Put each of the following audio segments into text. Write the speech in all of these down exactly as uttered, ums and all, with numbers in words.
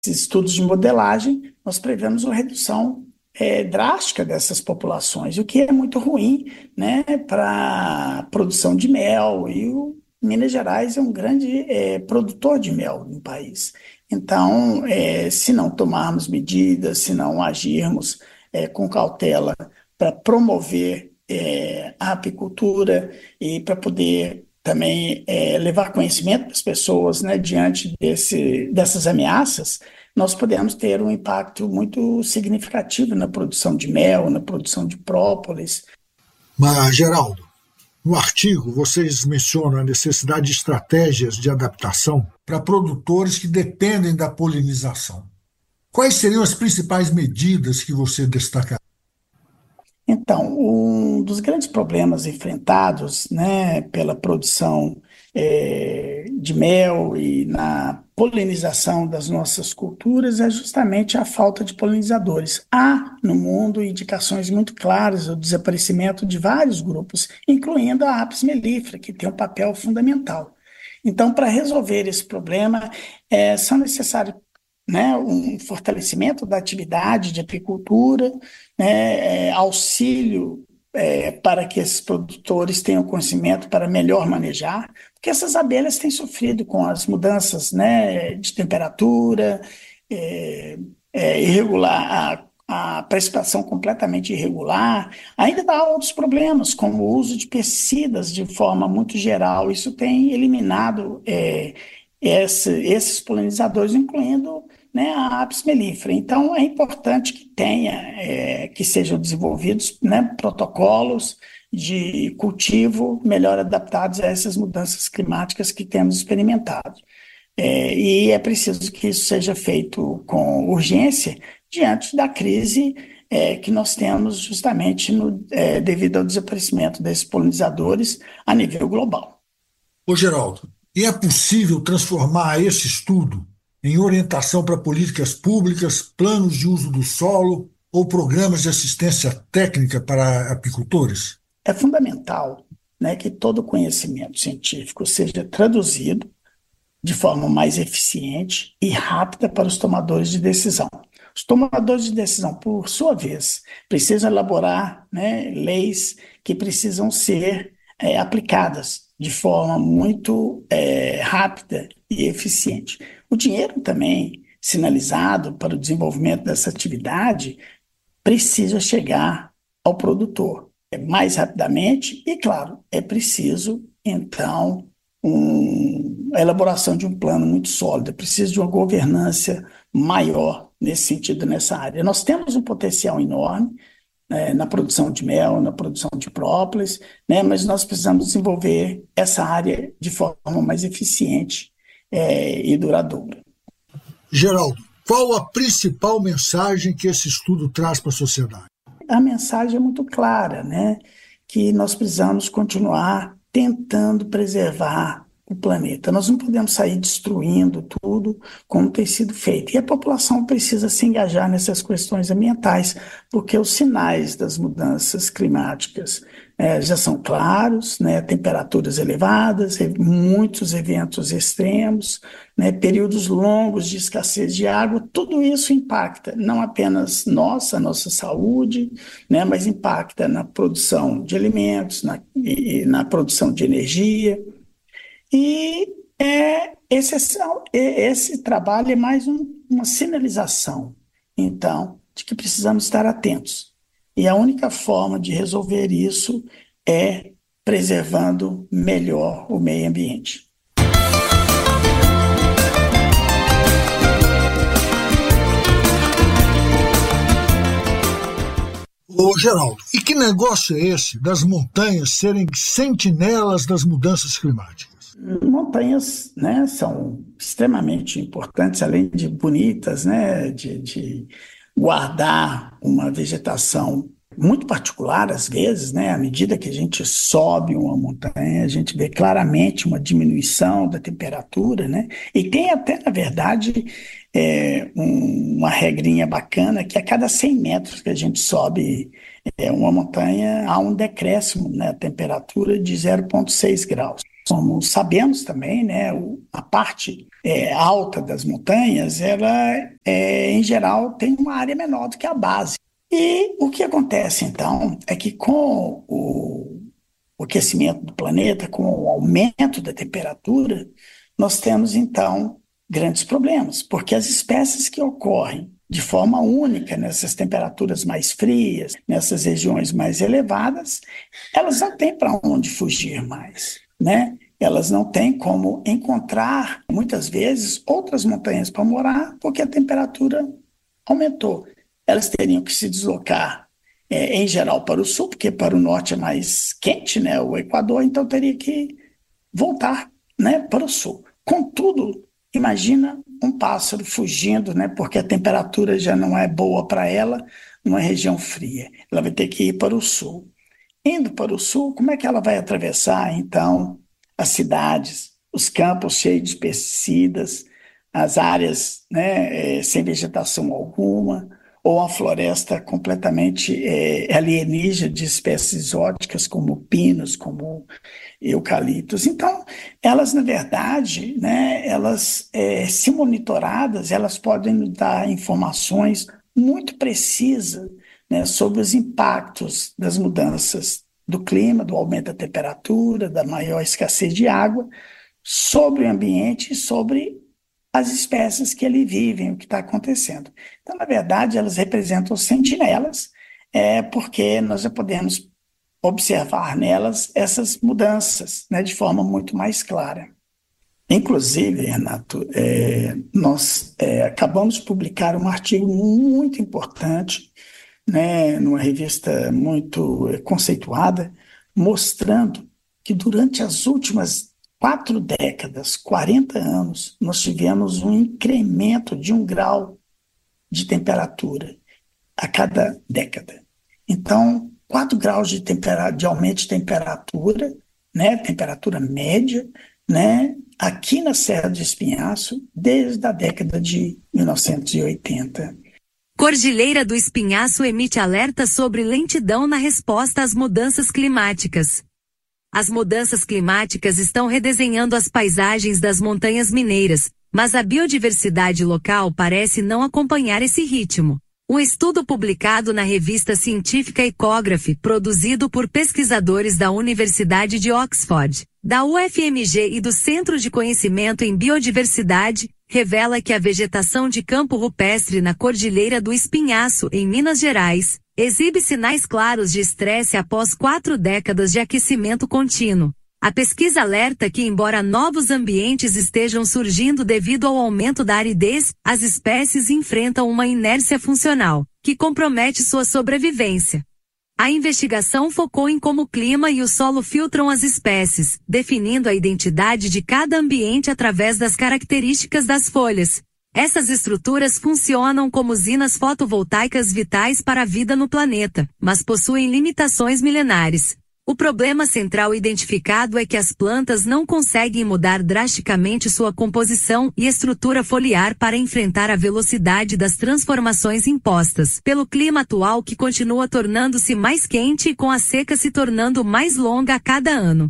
estudos de modelagem, nós prevemos uma redução é, drástica dessas populações, o que é muito ruim, né, para a produção de mel. E o Minas Gerais é um grande é, produtor de mel no país. Então, é, se não tomarmos medidas, se não agirmos é, com cautela para promover é, a apicultura e para poder também é, levar conhecimento para as pessoas, né, diante desse, dessas ameaças, nós podemos ter um impacto muito significativo na produção de mel, na produção de própolis. Mas, Geraldo, no artigo vocês mencionam a necessidade de estratégias de adaptação para produtores que dependem da polinização. Quais seriam as principais medidas que você destaca? Então, um dos grandes problemas enfrentados, né, pela produção é, de mel e na polinização das nossas culturas é justamente a falta de polinizadores. Há no mundo indicações muito claras do desaparecimento de vários grupos, incluindo a Apis mellifera, que tem um papel fundamental. Então, para resolver esse problema, é, são necessários, né, um fortalecimento da atividade de apicultura, né, é, auxílio é, para que esses produtores tenham conhecimento para melhor manejar, porque essas abelhas têm sofrido com as mudanças, né, de temperatura, é, é, irregular, a, a precipitação completamente irregular. Ainda há outros problemas, como o uso de pesticidas de forma muito geral. Isso tem eliminado é, esse, esses polinizadores, incluindo, né, a Apis mellifera. Então, é importante que tenha, é, que sejam desenvolvidos, né, protocolos de cultivo melhor adaptados a essas mudanças climáticas que temos experimentado. É, e é preciso que isso seja feito com urgência diante da crise é, que nós temos justamente no, é, devido ao desaparecimento desses polinizadores a nível global. Ô, Geraldo, e é possível transformar esse estudo em orientação para políticas públicas, planos de uso do solo ou programas de assistência técnica para apicultores? É fundamental, né, que todo o conhecimento científico seja traduzido de forma mais eficiente e rápida para os tomadores de decisão. Os tomadores de decisão, por sua vez, precisam elaborar, né, leis que precisam ser é, aplicadas de forma muito é, rápida e eficiente. O dinheiro também sinalizado para o desenvolvimento dessa atividade precisa chegar ao produtor mais rapidamente e, claro, é preciso, então, um, a elaboração de um plano muito sólido, é preciso de uma governança maior nesse sentido, nessa área. Nós temos um potencial enorme, né, na produção de mel, na produção de própolis, né, mas nós precisamos desenvolver essa área de forma mais eficiente é, e duradoura. Geraldo, qual a principal mensagem que esse estudo traz para a sociedade? A mensagem é muito clara, né, que nós precisamos continuar tentando preservar o planeta. Nós não podemos sair destruindo tudo como tem sido feito. E a população precisa se engajar nessas questões ambientais, porque os sinais das mudanças climáticas é, já são claros, né? Temperaturas elevadas, muitos eventos extremos, né? Períodos longos de escassez de água, tudo isso impacta não apenas nossa, nossa saúde, né? Mas impacta na produção de alimentos, na, e, na produção de energia. E é, esse, esse trabalho é mais um, uma sinalização, então, de que precisamos estar atentos. E a única forma de resolver isso é preservando melhor o meio ambiente. Ô, Geraldo, e que negócio é esse das montanhas serem sentinelas das mudanças climáticas? Montanhas, né, são extremamente importantes, além de bonitas, né, de, de guardar uma vegetação muito particular, às vezes, né, à medida que a gente sobe uma montanha, a gente vê claramente uma diminuição da temperatura, né, e tem até, na verdade, é, um, uma regrinha bacana que a cada cem metros que a gente sobe é, uma montanha, há um decréscimo na temperatura de zero vírgula seis graus. Como sabemos também, né, o, a parte é, alta das montanhas, ela, é, em geral, tem uma área menor do que a base. E o que acontece, então, é que com o, o aquecimento do planeta, com o aumento da temperatura, nós temos, então, grandes problemas, porque as espécies que ocorrem de forma única nessas temperaturas mais frias, nessas regiões mais elevadas, elas não têm para onde fugir mais, né? Elas não têm como encontrar, muitas vezes, outras montanhas para morar, porque a temperatura aumentou. Elas teriam que se deslocar, é, em geral, para o sul, porque para o norte é mais quente, né? O Equador, então teria que voltar, né, para o sul. Contudo, imagina um pássaro fugindo, né, porque a temperatura já não é boa para ela numa região fria. Ela vai ter que ir para o sul. Indo para o sul, como é que ela vai atravessar, então, as cidades, os campos cheios de pesticidas, as áreas, né, eh, sem vegetação alguma, ou a floresta completamente eh, alienígena de espécies exóticas, como pinos, como eucaliptos. Então, elas, na verdade, né, elas, é, se monitoradas, elas podem nos dar informações muito precisas, né, sobre os impactos das mudanças do clima, do aumento da temperatura, da maior escassez de água, sobre o ambiente e sobre as espécies que ali vivem, o que está acontecendo. Então, na verdade, elas representam sentinelas, é, porque nós já podemos observar nelas essas mudanças, né, de forma muito mais clara. Inclusive, Renato, é, nós é, acabamos de publicar um artigo muito importante, né, numa revista muito é, conceituada, mostrando que durante as últimas quatro décadas, quarenta anos, nós tivemos um incremento de um grau de temperatura a cada década. Então, quatro graus de, tempera- de aumento de temperatura, né, temperatura média, né, aqui na Serra do Espinhaço, desde a década de mil novecentos e oitenta. Cordilheira do Espinhaço emite alerta sobre lentidão na resposta às mudanças climáticas. As mudanças climáticas estão redesenhando as paisagens das montanhas mineiras, mas a biodiversidade local parece não acompanhar esse ritmo. Um estudo publicado na revista científica Ecography, produzido por pesquisadores da Universidade de Oxford, da U F M G e do Centro de Conhecimento em Biodiversidade, revela que a vegetação de campo rupestre na Cordilheira do Espinhaço, em Minas Gerais, exibe sinais claros de estresse após quatro décadas de aquecimento contínuo. A pesquisa alerta que, embora novos ambientes estejam surgindo devido ao aumento da aridez, as espécies enfrentam uma inércia funcional, que compromete sua sobrevivência. A investigação focou em como o clima e o solo filtram as espécies, definindo a identidade de cada ambiente através das características das folhas. Essas estruturas funcionam como usinas fotovoltaicas vitais para a vida no planeta, mas possuem limitações milenares. O problema central identificado é que as plantas não conseguem mudar drasticamente sua composição e estrutura foliar para enfrentar a velocidade das transformações impostas pelo clima atual, que continua tornando-se mais quente e com a seca se tornando mais longa a cada ano.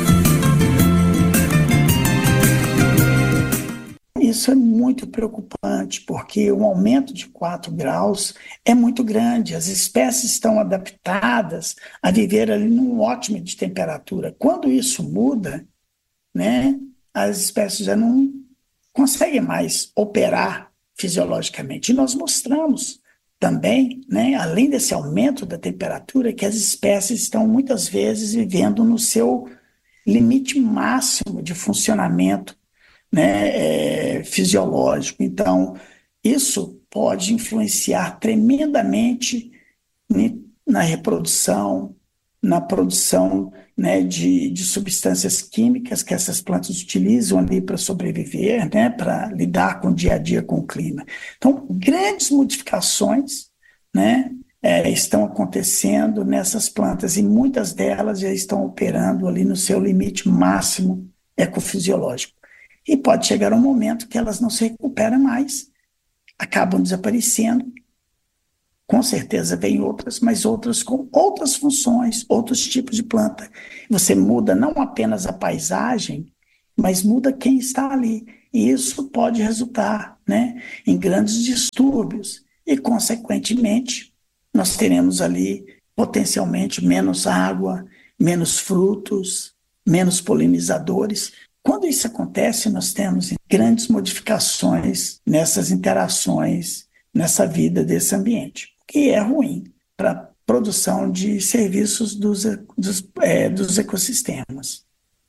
Isso é muito preocupante, porque o aumento de quatro graus é muito grande. As espécies estão adaptadas a viver ali num ótimo de temperatura. Quando isso muda, né, as espécies já não conseguem mais operar fisiologicamente. E nós mostramos também, né, além desse aumento da temperatura, que as espécies estão muitas vezes vivendo no seu limite máximo de funcionamento, né, é, fisiológico. Então, isso pode influenciar tremendamente na reprodução, na produção, né, de, de substâncias químicas que essas plantas utilizam ali para sobreviver, né, para lidar com o dia a dia com o clima. Então, grandes modificações, né, é, estão acontecendo nessas plantas, e muitas delas já estão operando ali no seu limite máximo ecofisiológico. E pode chegar um momento que elas não se recuperam mais, acabam desaparecendo, Com certeza vem outras, mas outras com outras funções, outros tipos de planta. Você muda não apenas a paisagem, mas muda quem está ali. E isso pode resultar, né, em grandes distúrbios. E, consequentemente, nós teremos ali potencialmente menos água, menos frutos, menos polinizadores. Quando isso acontece, nós temos grandes modificações nessas interações, nessa vida desse ambiente, o que é ruim para a produção de serviços dos, dos, é, dos ecossistemas.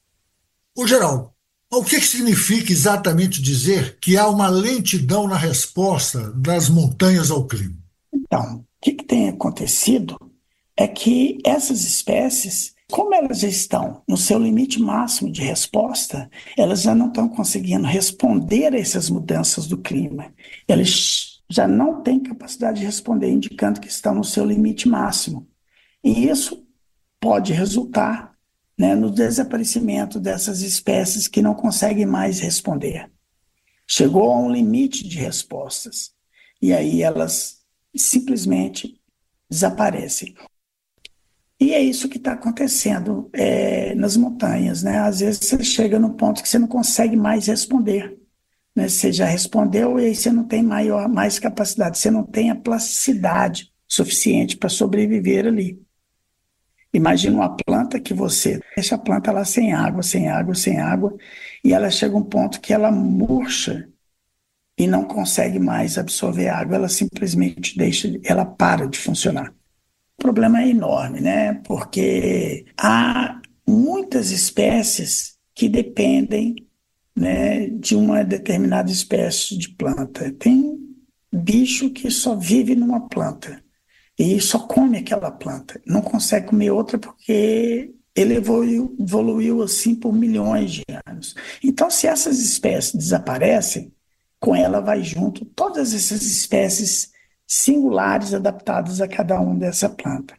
Ô, Geraldo, o que significa exatamente dizer que há uma lentidão na resposta das montanhas ao clima? Então, o que, que tem acontecido é que essas espécies, como elas já estão no seu limite máximo de resposta, elas já não estão conseguindo responder a essas mudanças do clima. Elas já não têm capacidade de responder, indicando que estão no seu limite máximo. E isso pode resultar, né, no desaparecimento dessas espécies que não conseguem mais responder. Chegou a um limite de respostas. E aí elas simplesmente desaparecem. E é isso que está acontecendo é, nas montanhas, né? Às vezes você chega num ponto que você não consegue mais responder, né? Você já respondeu e aí você não tem maior, mais capacidade, você não tem a plasticidade suficiente para sobreviver ali. Imagina uma planta que você deixa a planta lá sem água, sem água, sem água, e ela chega a um ponto que ela murcha e não consegue mais absorver água, ela simplesmente deixa, ela para de funcionar. O problema é enorme, né? Porque há muitas espécies que dependem, né, de uma determinada espécie de planta. Tem bicho que só vive numa planta e só come aquela planta. Não consegue comer outra porque ele evoluiu, evoluiu assim por milhões de anos. Então, se essas espécies desaparecem, com ela vai junto todas essas espécies singulares adaptadas a cada um dessa planta.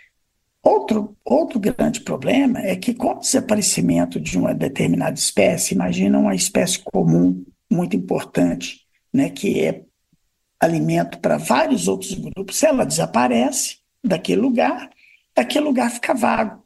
Outro, outro grande problema é que com o desaparecimento de uma determinada espécie, imagina uma espécie comum muito importante, né, que é alimento para vários outros grupos, se ela desaparece daquele lugar, aquele lugar fica vago.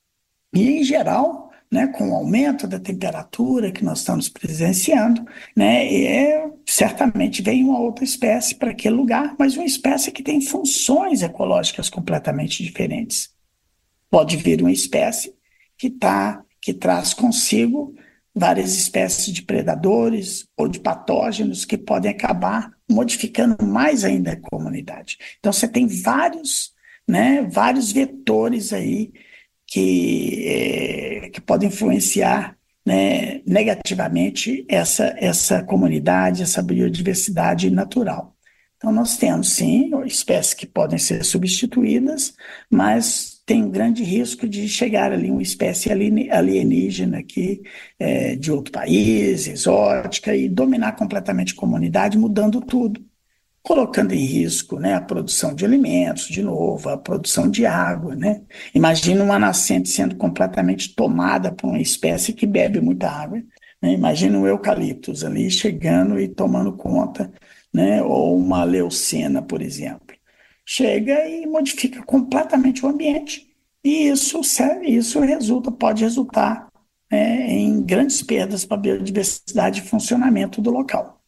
E, em geral, né, com o aumento da temperatura que nós estamos presenciando, né, é, certamente vem uma outra espécie para aquele lugar, mas uma espécie que tem funções ecológicas completamente diferentes. Pode vir uma espécie que, tá, que traz consigo várias espécies de predadores ou de patógenos que podem acabar modificando mais ainda a comunidade. Então, você tem vários, né, vários vetores aí que, é, que podem influenciar, né, negativamente essa, essa comunidade, essa biodiversidade natural. Então, nós temos, sim, espécies que podem ser substituídas, mas tem um grande risco de chegar ali uma espécie alienígena aqui, é, de outro país, exótica, e dominar completamente a comunidade, mudando tudo, colocando em risco, né, a produção de alimentos, de novo, a produção de água, né? Imagina uma nascente sendo completamente tomada por uma espécie que bebe muita água, né? Imagina um eucaliptus ali chegando e tomando conta, né, ou uma leucena, por exemplo. Chega e modifica completamente o ambiente. E isso, isso resulta, pode resultar, né, em grandes perdas para a biodiversidade e funcionamento do local.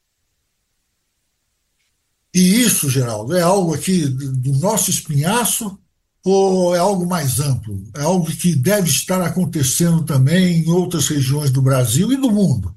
E isso, Geraldo, é algo aqui do nosso espinhaço ou é algo mais amplo? É algo que deve estar acontecendo também em outras regiões do Brasil e do mundo?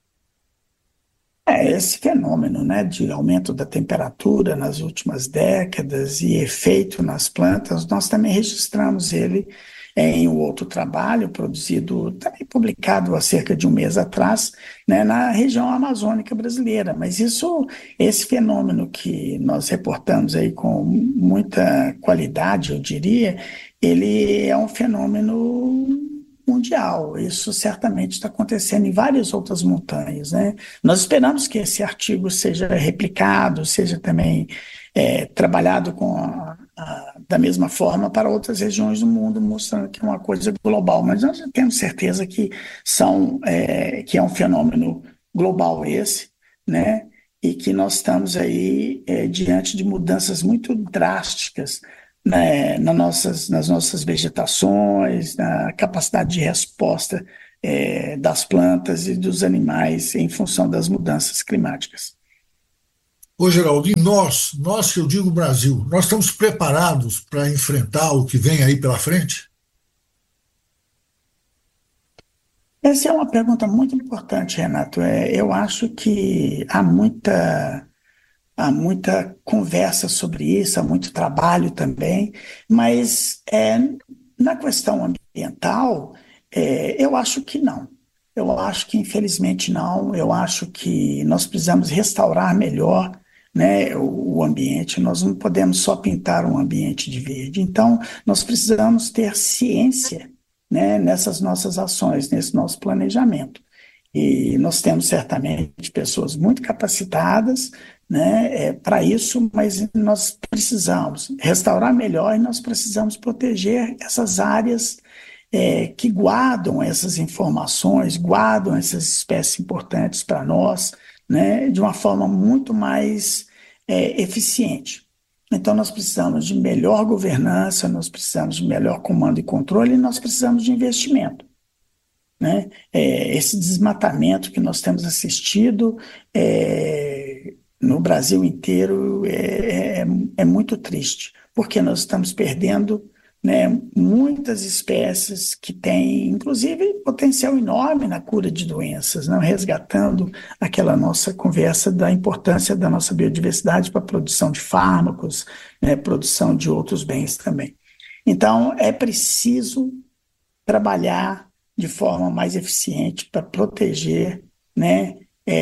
É, esse fenômeno, né, de aumento da temperatura nas últimas décadas e efeito nas plantas, nós também registramos ele em um outro trabalho produzido, também publicado há cerca de um mês atrás, né, na região amazônica brasileira. Mas isso, esse fenômeno que nós reportamos aí com muita qualidade, eu diria, ele é um fenômeno mundial. Isso certamente está acontecendo em várias outras montanhas, né? Nós esperamos que esse artigo seja replicado, seja também é, trabalhado com a, a, da mesma forma para outras regiões do mundo, mostrando que é uma coisa global. Mas nós já temos certeza que, são, é, que é um fenômeno global esse, né? e que nós estamos aí é, diante de mudanças muito drásticas, né, nas nossas, nas nossas vegetações, na capacidade de resposta é, das plantas e dos animais em função das mudanças climáticas. Ô, Geraldo, e nós, nós que eu digo Brasil, nós estamos preparados para enfrentar o que vem aí pela frente? Essa é uma pergunta muito importante, Renato. É, eu acho que há muita, há muita conversa sobre isso, há muito trabalho também, mas é, na questão ambiental, é, eu acho que não. Eu acho que, infelizmente, não. Eu acho que nós precisamos restaurar melhor, né, o, o ambiente. Nós não podemos só pintar um ambiente de verde. Então, nós precisamos ter ciência, né, nessas nossas ações, nesse nosso planejamento. E nós temos certamente pessoas muito capacitadas, né, é, para isso, mas nós precisamos restaurar melhor e nós precisamos proteger essas áreas é, que guardam essas informações, guardam essas espécies importantes para nós, né, de uma forma muito mais é, eficiente. Então, nós precisamos de melhor governança, nós precisamos de melhor comando e controle e nós precisamos de investimento, né? É, esse desmatamento que nós temos assistido é, no Brasil inteiro é, é, é muito triste, porque nós estamos perdendo, né, muitas espécies que têm, inclusive, potencial enorme na cura de doenças, né, resgatando aquela nossa conversa da importância da nossa biodiversidade para a produção de fármacos, né, produção de outros bens também. Então, é preciso trabalhar de forma mais eficiente para proteger, né,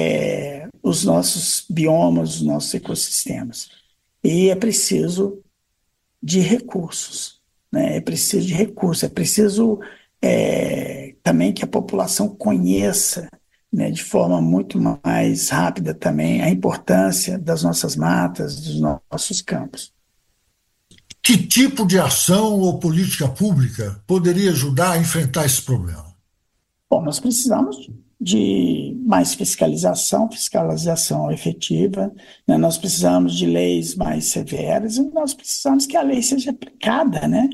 é, os nossos biomas, os nossos ecossistemas. E é preciso de recursos, né? É preciso de recursos, é preciso é, também que a população conheça, né, de forma muito mais rápida também a importância das nossas matas, dos nossos campos. Que tipo de ação ou política pública poderia ajudar a enfrentar esse problema? Bom, nós precisamos de mais fiscalização, fiscalização efetiva, né? Nós precisamos de leis mais severas e nós precisamos que a lei seja aplicada, né?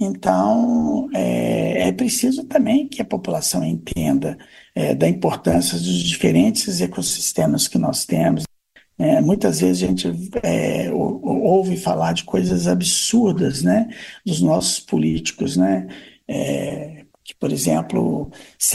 Então, é, é preciso também que a população entenda é, da importância dos diferentes ecossistemas que nós temos. É, muitas vezes a gente é, ou, ou, ouve falar de coisas absurdas, né, dos nossos políticos, né? É, que, por exemplo,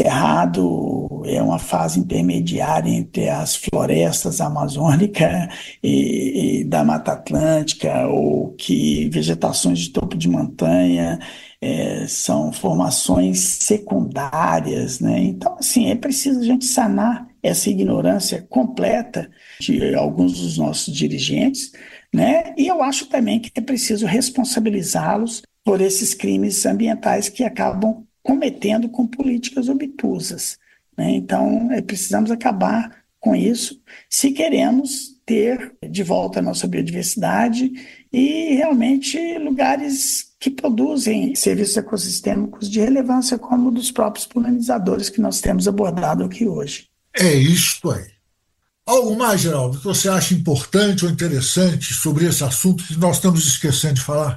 Cerrado é uma fase intermediária entre as florestas amazônicas e, e da Mata Atlântica, ou que vegetações de topo de montanha é, são formações secundárias, né? Então, assim, é preciso a gente sanar essa ignorância completa de alguns dos nossos dirigentes, né? E eu acho também que é preciso responsabilizá-los por esses crimes ambientais que acabam cometendo com políticas obtusas, né? Então, é, precisamos acabar com isso se queremos ter de volta a nossa biodiversidade e realmente lugares que produzem serviços ecossistêmicos de relevância como o dos próprios polinizadores que nós temos abordado aqui hoje. É isto aí. Algo mais, Geraldo, que você acha importante ou interessante sobre esse assunto que nós estamos esquecendo de falar?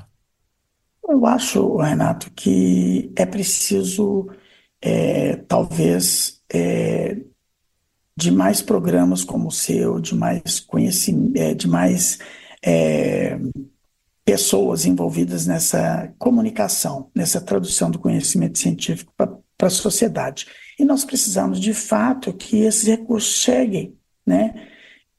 Eu acho, Renato, que é preciso, é, talvez, é, de mais programas como o seu, de mais conhecimento, é, de mais é, pessoas envolvidas nessa comunicação, nessa tradução do conhecimento científico para a sociedade. E nós precisamos, de fato, que esses recursos cheguem, né,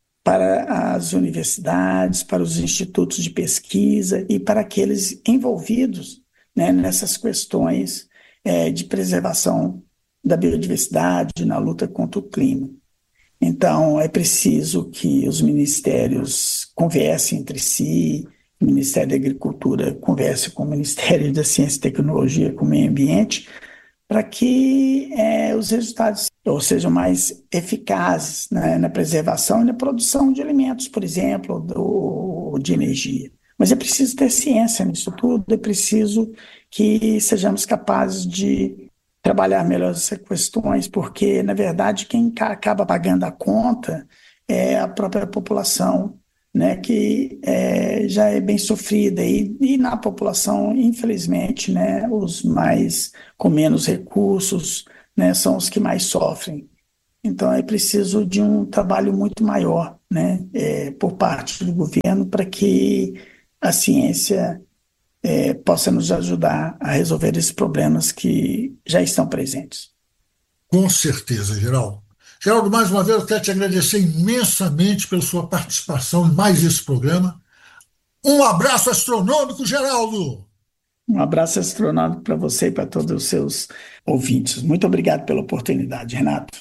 para as universidades, para os institutos de pesquisa e para aqueles envolvidos, né, nessas questões é, de preservação da biodiversidade, na luta contra o clima. Então, é preciso que os ministérios conversem entre si, o Ministério da Agricultura converse com o Ministério da Ciência e Tecnologia, com o Meio Ambiente, para que é, os resultados ou sejam mais eficazes, né, na preservação e na produção de alimentos, por exemplo, ou de energia. Mas é preciso ter ciência nisso tudo, é preciso que sejamos capazes de trabalhar melhor essas questões, porque, na verdade, quem acaba pagando a conta é a própria população, né, que é, já é bem sofrida, e, e na população, infelizmente, né, os mais com menos recursos, né, são os que mais sofrem. Então é preciso de um trabalho muito maior, né, é, por parte do governo, para que a ciência é, possa nos ajudar a resolver esses problemas que já estão presentes. Com certeza, Geraldo. Geraldo, mais uma vez eu quero te agradecer imensamente pela sua participação em mais esse programa. Um abraço astronômico, Geraldo! Um abraço astronômico para você e para todos os seus ouvintes. Muito obrigado pela oportunidade, Renato.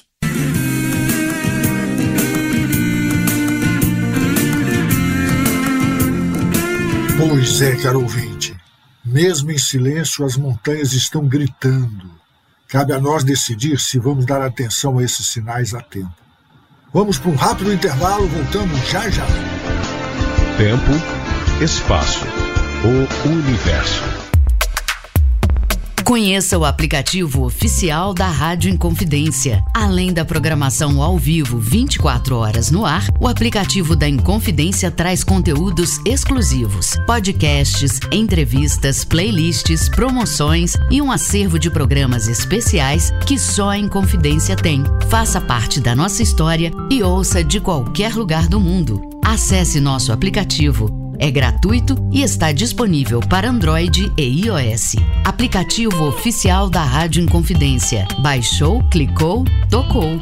Pois é, caro ouvinte. Mesmo em silêncio, as montanhas estão gritando. Cabe a nós decidir se vamos dar atenção a esses sinais a tempo. Vamos para um rápido intervalo, voltamos já já. Tempo, espaço, o universo. Conheça o aplicativo oficial da Rádio Inconfidência. Além da programação ao vivo vinte e quatro horas no ar, o aplicativo da Inconfidência traz conteúdos exclusivos, podcasts, entrevistas, playlists, promoções e um acervo de programas especiais que só a Inconfidência tem. Faça parte da nossa história e ouça de qualquer lugar do mundo. Acesse nosso aplicativo. É gratuito e está disponível para Android e iOS. Aplicativo oficial da Rádio Inconfidência. Baixou, clicou, tocou.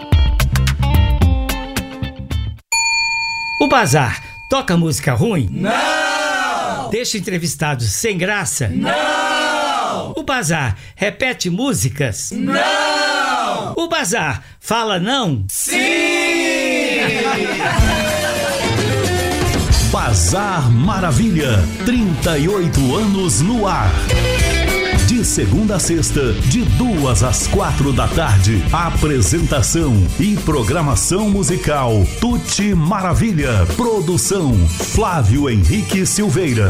O Bazar toca música ruim? Não! Deixa entrevistados sem graça? Não! O Bazar repete músicas? Não! O Bazar fala não? Sim! Bazar Maravilha, trinta e oito anos no ar. De segunda a sexta, de duas às quatro da tarde. Apresentação e programação musical Tuti Maravilha. Produção Flávio Henrique Silveira.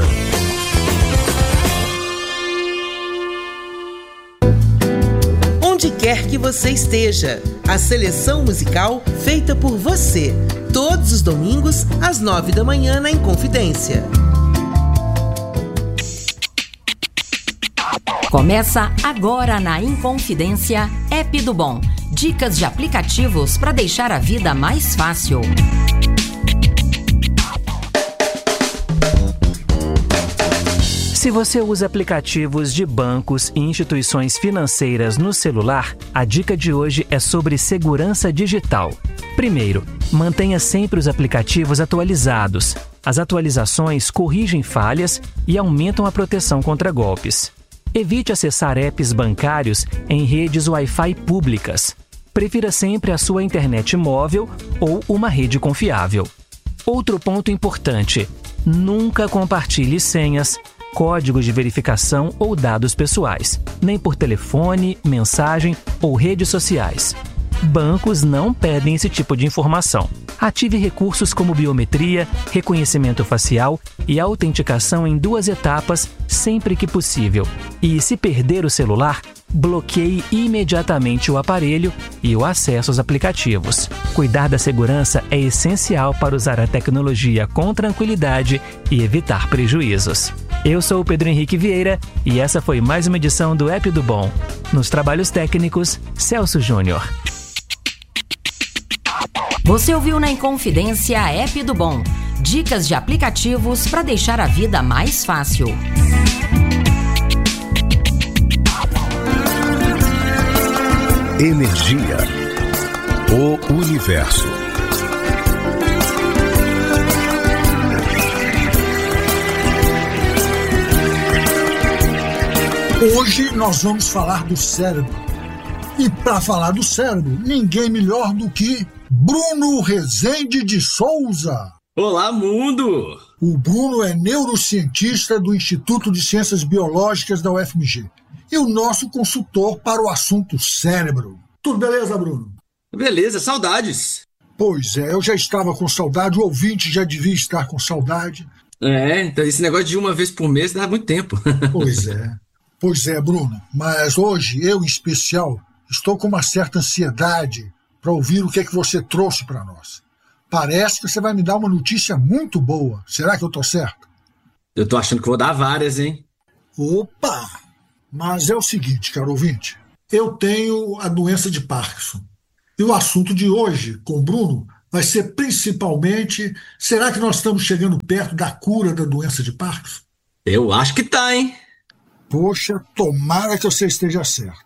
Onde quer que você esteja, a seleção musical feita por você. Todos os domingos, às nove da manhã, na Inconfidência. Começa agora na Inconfidência, App do Bom. Dicas de aplicativos para deixar a vida mais fácil. Se você usa aplicativos de bancos e instituições financeiras no celular, a dica de hoje é sobre segurança digital. Primeiro, mantenha sempre os aplicativos atualizados. As atualizações corrigem falhas e aumentam a proteção contra golpes. Evite acessar apps bancários em redes Wi-Fi públicas. Prefira sempre a sua internet móvel ou uma rede confiável. Outro ponto importante: nunca compartilhe senhas, códigos de verificação ou dados pessoais, nem por telefone, mensagem ou redes sociais. Bancos não pedem esse tipo de informação. Ative recursos como biometria, reconhecimento facial e autenticação em duas etapas sempre que possível. E se perder o celular, bloqueie imediatamente o aparelho e o acesso aos aplicativos. Cuidar da segurança é essencial para usar a tecnologia com tranquilidade e evitar prejuízos. Eu sou o Pedro Henrique Vieira e essa foi mais uma edição do App do Bom. Nos trabalhos técnicos, Celso Júnior. Você ouviu na Inconfidência App do Bom. Dicas de aplicativos para deixar a vida mais fácil. Energia. O universo. Hoje nós vamos falar do cérebro. E para falar do cérebro, ninguém melhor do que Bruno Rezende de Souza. Olá, mundo! O Bruno é neurocientista do Instituto de Ciências Biológicas da U F M G e o nosso consultor para o assunto cérebro. Tudo beleza, Bruno? Beleza, saudades. Pois é, eu já estava com saudade, o ouvinte já devia estar com saudade. É, então esse negócio de uma vez por mês dá muito tempo. Pois é, pois é, Bruno. Mas hoje, eu em especial, estou com uma certa ansiedade para ouvir o que é que você trouxe para nós. Parece que você vai me dar uma notícia muito boa. Será que eu estou certo? Eu tô achando que vou dar várias, hein? Opa! Mas é o seguinte, caro ouvinte. Eu tenho a doença de Parkinson. E o assunto de hoje, com o Bruno, vai ser principalmente: será que nós estamos chegando perto da cura da doença de Parkinson? Eu acho que tá, hein? Poxa, tomara que você esteja certo.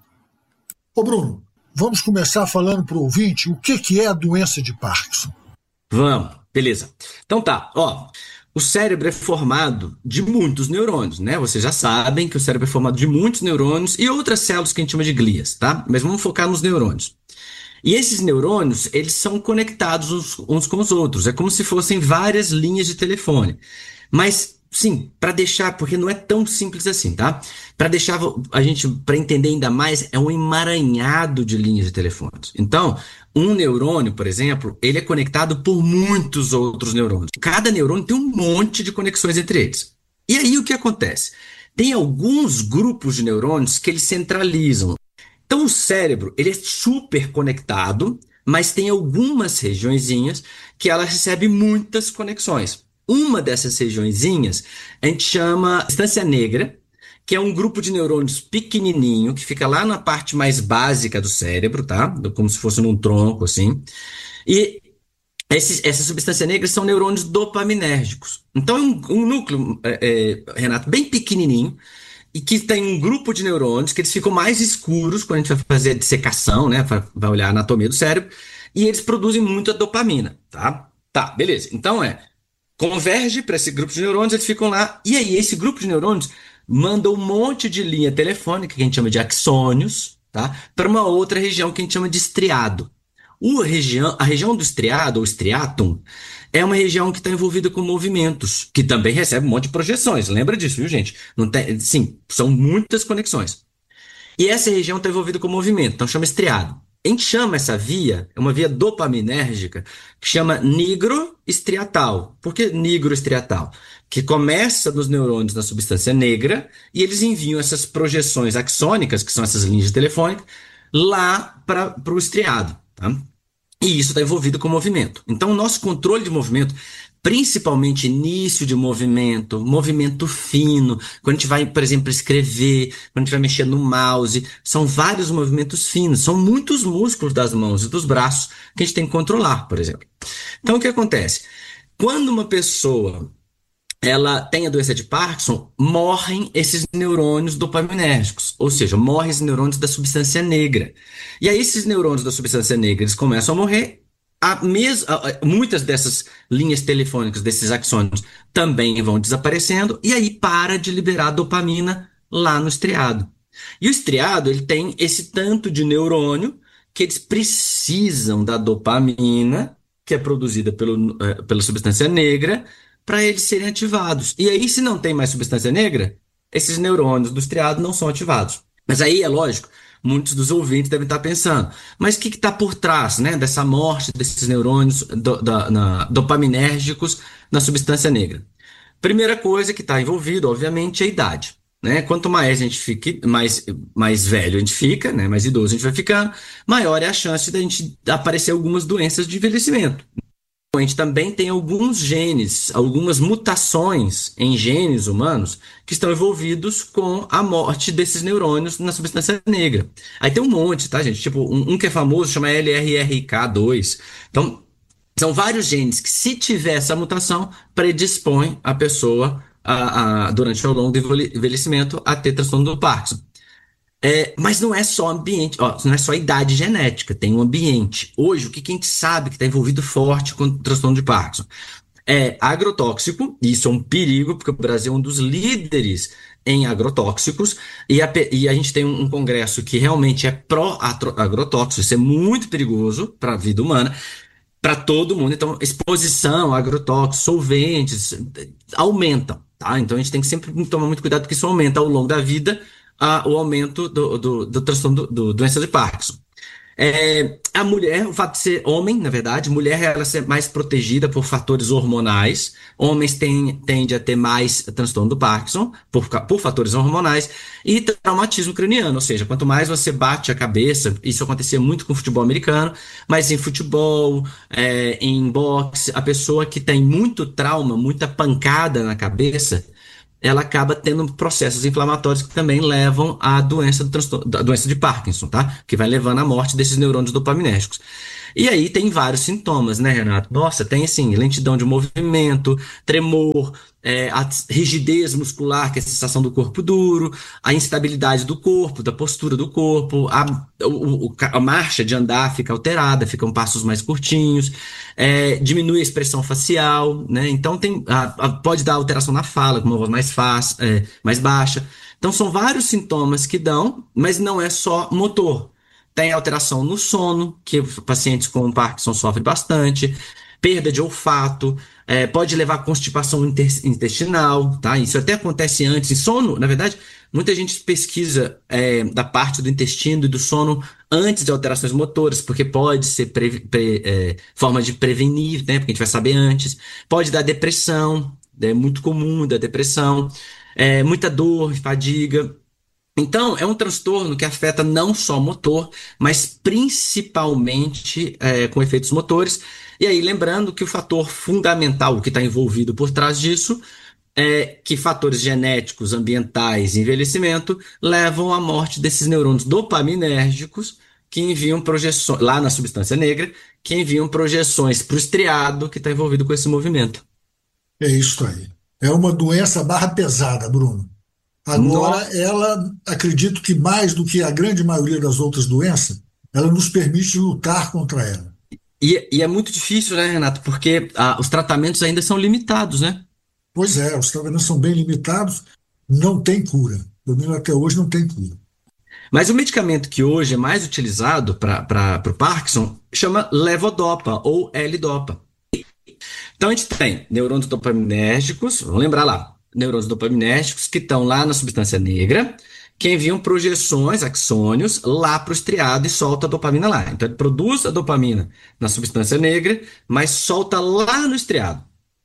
Ô Bruno, vamos começar falando para o ouvinte o que, que é a doença de Parkinson. Vamos, beleza. Então tá, ó. O cérebro é formado de muitos neurônios, né? Vocês já sabem que o cérebro é formado de muitos neurônios e outras células que a gente chama de glias, tá? Mas vamos focar nos neurônios. E esses neurônios, eles são conectados uns, uns com os outros. É como se fossem várias linhas de telefone. Mas, sim, para deixar, porque não é tão simples assim, tá? Para deixar a gente, para entender ainda mais, é um emaranhado de linhas de telefones. Então, um neurônio, por exemplo, ele é conectado por muitos outros neurônios. Cada neurônio tem um monte de conexões entre eles. E aí o que acontece? Tem alguns grupos de neurônios que eles centralizam. Então o cérebro, ele é super conectado, mas tem algumas regiõezinhas que ela recebe muitas conexões. Uma dessas regiõezinhas a gente chama substância negra, que é um grupo de neurônios pequenininho, que fica lá na parte mais básica do cérebro, tá? Como se fosse num tronco, assim. E esses, essa substância negra são neurônios dopaminérgicos. Então é um, um núcleo, é, é, Renato, bem pequenininho, e que tem um grupo de neurônios que eles ficam mais escuros quando a gente vai fazer a dissecação, né? Vai olhar a anatomia do cérebro, e eles produzem muita dopamina, tá? Tá, beleza. Então é, converge para esse grupo de neurônios, eles ficam lá, e aí esse grupo de neurônios manda um monte de linha telefônica, que a gente chama de axônios, tá? Para uma outra região que a gente chama de estriado. O região, a região do estriado, ou striatum, é uma região que está envolvida com movimentos, que também recebe um monte de projeções. Lembra disso, viu, gente? Não tem, sim, são muitas conexões. E essa região está envolvida com movimento, então chama estriado. A gente chama essa via, é uma via dopaminérgica, que chama nigroestriatal. Por que nigroestriatal? Que começa nos neurônios da substância negra e eles enviam essas projeções axônicas, que são essas linhas de telefone, lá para o estriado, tá? E isso está envolvido com movimento. Então, o nosso controle de movimento, principalmente início de movimento, movimento fino, quando a gente vai, por exemplo, escrever, quando a gente vai mexer no mouse, são vários movimentos finos, são muitos músculos das mãos e dos braços que a gente tem que controlar, por exemplo. Então, o que acontece? Quando uma pessoa ela tem a doença de Parkinson, morrem esses neurônios dopaminérgicos, ou seja, morrem esses neurônios da substância negra. E aí esses neurônios da substância negra, eles começam a morrer, a mes- a, a, muitas dessas linhas telefônicas, desses axônios, também vão desaparecendo, e aí para de liberar dopamina lá no estriado. E o estriado, ele tem esse tanto de neurônio que eles precisam da dopamina, que é produzida pelo, uh, pela substância negra, para eles serem ativados. E aí, se não tem mais substância negra, esses neurônios do estriado não são ativados. Mas aí, é lógico, muitos dos ouvintes devem estar pensando, mas o que está por trás, né, dessa morte desses neurônios do, da, na, dopaminérgicos na substância negra? Primeira coisa que está envolvida, obviamente, é a idade. Né? Quanto mais a gente fica, mais, mais velho a gente fica, né, mais idoso a gente vai ficando, maior é a chance de a gente aparecer algumas doenças de envelhecimento. A gente também tem alguns genes, algumas mutações em genes humanos que estão envolvidos com a morte desses neurônios na substância negra. Aí tem um monte, tá, gente? Tipo, um, um que é famoso chama L R R K dois. Então, são vários genes que, se tiver essa mutação, predispõem a pessoa, a, a, durante o longo envelhecimento, a ter transtorno do Parkinson. É, mas não é só ambiente, ó, não é só idade genética, tem um ambiente. Hoje, o que, que a gente sabe que está envolvido forte com o transtorno de Parkinson? É agrotóxico, e isso é um perigo, porque o Brasil é um dos líderes em agrotóxicos, e a, e a gente tem um, um congresso que realmente é pró-agrotóxico, isso é muito perigoso para a vida humana, para todo mundo. Então, exposição a agrotóxicos, solventes, aumentam, tá? Então, a gente tem que sempre tomar muito cuidado, porque isso aumenta ao longo da vida, A, o aumento do, do, do transtorno do, do doença de Parkinson. É, a mulher, o fato de ser homem, na verdade, mulher ela ser mais protegida por fatores hormonais. Homens têm, tendem a ter mais transtorno do Parkinson por, por fatores hormonais e traumatismo craniano, ou seja, quanto mais você bate a cabeça, isso acontecia muito com o futebol americano, mas em futebol, é, em boxe, a pessoa que tem muito trauma, muita pancada na cabeça, ela acaba tendo processos inflamatórios que também levam à doença, do transtorno, da doença de Parkinson, tá? Que vai levando à morte desses neurônios dopaminérgicos. E aí tem vários sintomas, né, Renato? Nossa, tem assim, lentidão de movimento, tremor, é, a rigidez muscular, que é a sensação do corpo duro, a instabilidade do corpo, da postura do corpo, a, o, a marcha de andar fica alterada, ficam passos mais curtinhos, é, diminui a expressão facial, né? Então tem, a, a, pode dar alteração na fala, com uma voz mais fácil, é, mais baixa. Então são vários sintomas que dão, mas não é só motor. Tem alteração no sono, que pacientes com Parkinson sofrem bastante, perda de olfato, é, pode levar a constipação intestinal, tá? Isso até acontece antes. Em sono, na verdade, muita gente pesquisa é, da parte do intestino e do sono antes de alterações motoras, porque pode ser pre, pre, é, forma de prevenir, né? Porque a gente vai saber antes. Pode dar depressão, é muito comum da depressão, é, muita dor, fadiga. Então, é um transtorno que afeta não só o motor, mas principalmente é, com efeitos motores. E aí, lembrando que o fator fundamental que está envolvido por trás disso é que fatores genéticos, ambientais e envelhecimento levam à morte desses neurônios dopaminérgicos que enviam projeções, lá na substância negra, que enviam projeções para o estriado que está envolvido com esse movimento. É isso aí. É uma doença barra pesada, Bruno. Agora, Nossa. ela, acredito que mais do que a grande maioria das outras doenças, ela nos permite lutar contra ela. E, e é muito difícil, né, Renato? Porque ah, os tratamentos ainda são limitados, né? Pois é, os tratamentos são bem limitados, não tem cura. Pelo menos até hoje não tem cura. Mas o medicamento que hoje é mais utilizado para o Parkinson chama levodopa ou L-dopa. Então a gente tem neurônios dopaminérgicos, vamos lembrar lá, neurônios dopaminérgicos que estão lá na substância negra, que enviam projeções, axônios, lá para o estriado e solta a dopamina lá. Então ele produz a dopamina na substância negra, mas solta lá no estriado.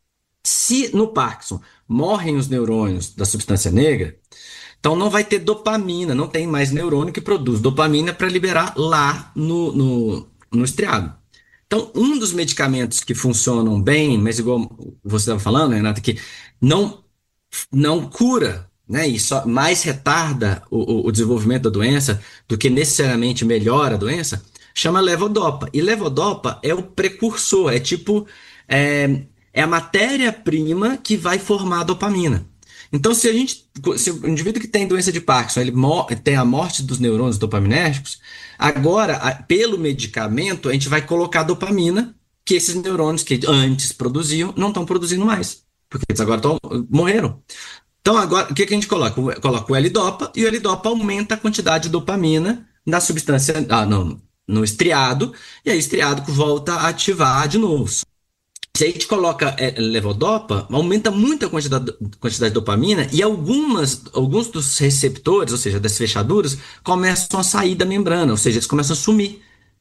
Se no Parkinson morrem os neurônios da substância negra, então não vai ter dopamina, não tem mais neurônio que produz dopamina para liberar lá no, no, no estriado. Então, um dos medicamentos que funcionam bem, mas igual você estava falando, Renato, que não, não cura, né, e só mais retarda o, o desenvolvimento da doença do que necessariamente melhora a doença, chama levodopa. E levodopa é o precursor, é tipo, é, é a matéria-prima que vai formar a dopamina. Então, se a gente, se o indivíduo que tem doença de Parkinson, ele tem a morte dos neurônios dopaminérgicos, agora, pelo medicamento, a gente vai colocar dopamina, que esses neurônios que antes produziam, não estão produzindo mais, porque eles agora tão, morreram. Então, agora, o que, que a gente coloca? Coloca o L-dopa, e o L-dopa aumenta a quantidade de dopamina na substância, ah, não, no estriado, e aí o estriado volta a ativar de novo. Se a gente coloca é, levodopa, aumenta muito a quantidade, quantidade de dopamina e algumas, alguns dos receptores, ou seja, das fechaduras, começam a sair da membrana, ou seja, eles começam a sumir.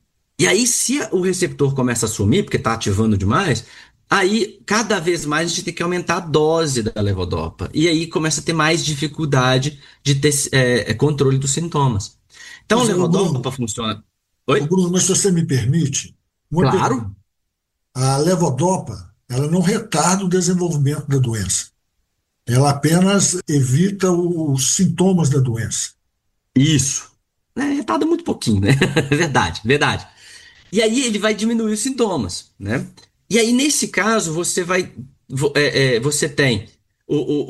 E aí, se o receptor começa a sumir, porque está ativando demais, aí cada vez mais a gente tem que aumentar a dose da levodopa. E aí começa a ter mais dificuldade de ter é, controle dos sintomas. Então, mas, a levodopa funciona. Oi? Bruno, mas se você me permite. Claro. Pergunta. A levodopa, ela não retarda o desenvolvimento da doença. Ela apenas evita os sintomas da doença. Isso. É, retarda muito pouquinho, né? Verdade, verdade. E aí ele vai diminuir os sintomas, né? E aí, nesse caso, você vai. É, é, você tem o, o,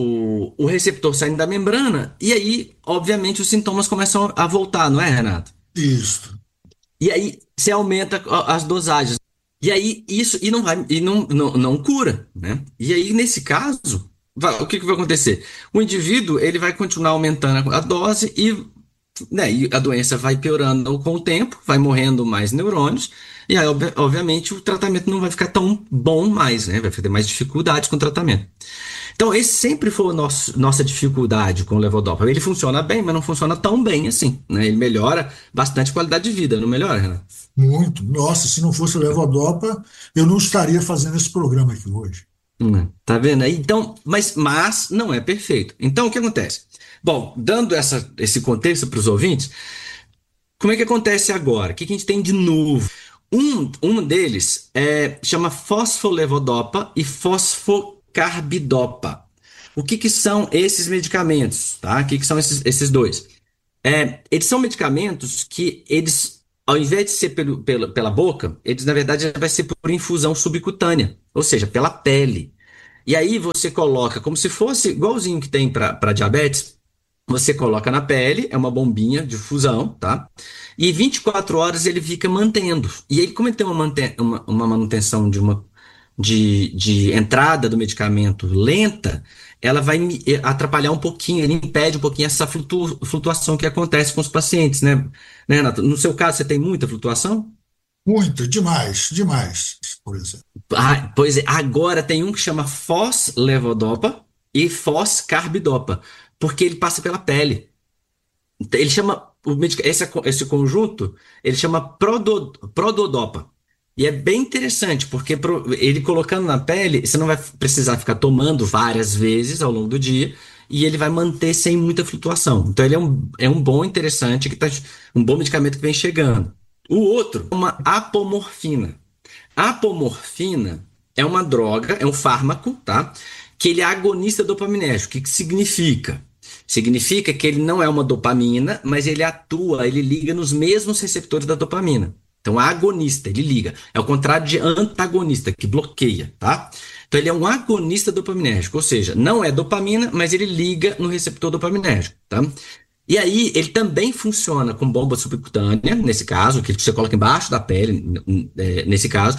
o, o receptor saindo da membrana, e aí, obviamente, os sintomas começam a voltar, não é, Renato? Isso. E aí você aumenta as dosagens. E aí isso e não vai e não, não, não cura, né? E aí nesse caso, vai, o que, que vai acontecer? O indivíduo ele vai continuar aumentando a dose e, né, e a doença vai piorando com o tempo, vai morrendo mais neurônios e aí obviamente o tratamento não vai ficar tão bom mais, né? Vai ter mais dificuldades com o tratamento. Então Então, esse sempre foi a nosso, nossa dificuldade com o levodopa. Ele funciona bem, mas não funciona tão bem assim, né? Ele melhora bastante a qualidade de vida, não melhora, Renato? Muito. Nossa, se não fosse o levodopa, eu não estaria fazendo esse programa aqui hoje. Hum, tá vendo aí? Então, mas, mas não é perfeito. Então, o que acontece? Bom, dando essa, esse contexto para os ouvintes, como é que acontece agora? O que, que a gente tem de novo? Um, um deles é, chama fosfolevodopa e fosfocarbidopa. O que, que são esses medicamentos? Tá? O que, que são esses, esses dois? É, eles são medicamentos que eles, ao invés de ser pelo, pela, pela boca, eles na verdade vai ser por infusão subcutânea, ou seja, pela pele. E aí você coloca como se fosse igualzinho que tem para diabetes. Você coloca na pele, é uma bombinha de fusão, tá? E vinte e quatro horas ele fica mantendo. E ele, como ele tem uma, manten uma, uma manutenção de, uma, de, de entrada do medicamento lenta, ela vai atrapalhar um pouquinho, ele impede um pouquinho essa flutu flutuação que acontece com os pacientes, né? né, Renato? No seu caso, você tem muita flutuação? Muita, demais, demais, por exemplo. Ah, pois é, agora tem um que chama foslevodopa e foscarbidopa, porque ele passa pela pele. Ele chama, o esse, esse conjunto, ele chama prodo, prododopa. E é bem interessante, porque ele colocando na pele, você não vai precisar ficar tomando várias vezes ao longo do dia, e ele vai manter sem muita flutuação. Então ele é um, é um bom interessante, que tá, um bom medicamento que vem chegando. O outro é uma apomorfina. A apomorfina é uma droga, é um fármaco, tá? Que ele é agonista dopaminérgico. O que, que significa? Significa que ele não é uma dopamina, mas ele atua, ele liga nos mesmos receptores da dopamina. Então, agonista, ele liga. É o contrário de antagonista, que bloqueia, tá? Então, ele é um agonista dopaminérgico, ou seja, não é dopamina, mas ele liga no receptor dopaminérgico, tá? E aí, ele também funciona com bomba subcutânea, nesse caso, que você coloca embaixo da pele, nesse caso,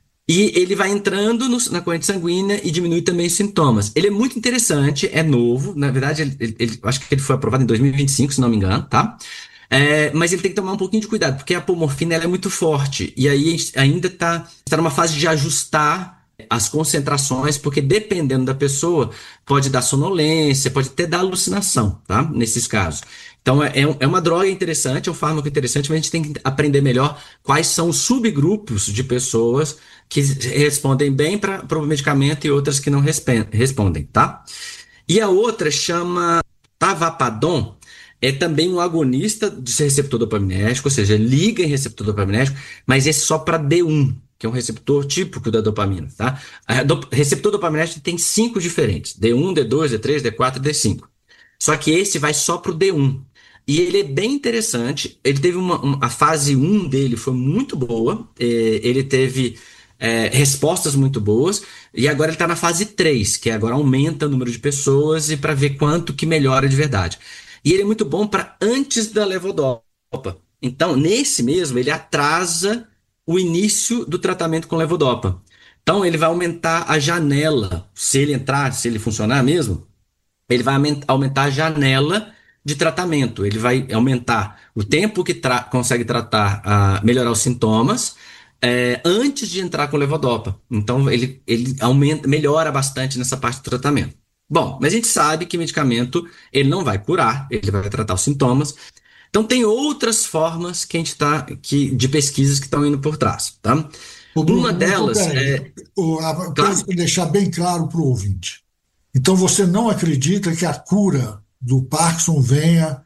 e ele vai entrando no, na corrente sanguínea e diminui também os sintomas. Ele é muito interessante, é novo, na verdade, ele, ele, ele, acho que ele foi aprovado em dois mil e vinte e cinco, se não me engano, tá? É, mas ele tem que tomar um pouquinho de cuidado, porque a apomorfina ela é muito forte, e aí a gente ainda está tá numa fase de ajustar as concentrações, porque dependendo da pessoa, pode dar sonolência, pode até dar alucinação, tá? Nesses casos. Então, é, é uma droga interessante, é um fármaco interessante, mas a gente tem que aprender melhor quais são os subgrupos de pessoas que respondem bem para o medicamento e outras que não respondem, tá? E a outra chama tavapadon, é também um agonista de receptor dopaminérgico, ou seja, liga em receptor dopaminérgico, mas esse só para D um, que é um receptor típico da dopamina, tá? A do, receptor dopaminérgico tem cinco diferentes, D um, D dois, D três, D quatro e D cinco. Só que esse vai só para o D um. E ele é bem interessante, ele teve uma, uma a fase um dele foi muito boa, eh, ele teve eh, respostas muito boas, e agora ele está na fase três, que agora aumenta o número de pessoas e para ver quanto que melhora de verdade. E ele é muito bom para antes da levodopa. Então, nesse mesmo, ele atrasa o início do tratamento com levodopa. Então, ele vai aumentar a janela. Se ele entrar, se ele funcionar mesmo, ele vai aumentar a janela de tratamento. Ele vai aumentar o tempo que tra consegue tratar, uh, melhorar os sintomas, é, antes de entrar com levodopa. Então, ele, ele aumenta, melhora bastante nessa parte do tratamento. Bom, mas a gente sabe que medicamento ele não vai curar, ele vai tratar os sintomas. Então tem outras formas que a gente tá, que, de pesquisas que estão indo por trás, tá? Bruno, uma delas é... Para claro. deixar bem claro para o ouvinte. Então você não acredita que a cura do Parkinson venha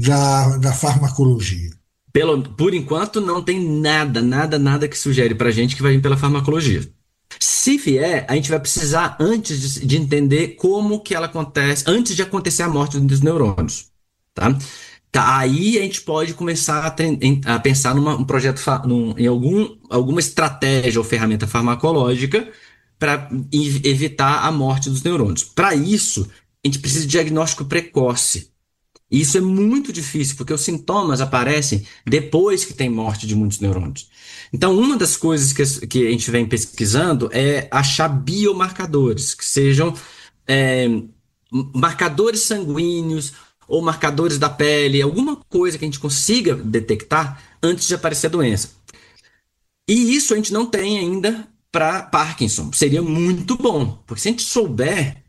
da, da farmacologia? Pelo, por enquanto não tem nada, nada, nada que sugere para a gente que vai vir pela farmacologia. Se vier, a gente vai precisar antes de, de entender como que ela acontece, antes de acontecer a morte dos neurônios, tá? Tá, aí a gente pode começar a, a pensar num um projeto, num, em algum, alguma estratégia ou ferramenta farmacológica para evitar a morte dos neurônios. Para isso, a gente precisa de diagnóstico precoce. E isso é muito difícil, porque os sintomas aparecem depois que tem morte de muitos neurônios. Então, uma das coisas que, que a gente vem pesquisando é achar biomarcadores, que sejam é, marcadores sanguíneos ou marcadores da pele, alguma coisa que a gente consiga detectar antes de aparecer a doença. E isso a gente não tem ainda para Parkinson. Seria muito bom, porque se a gente souber,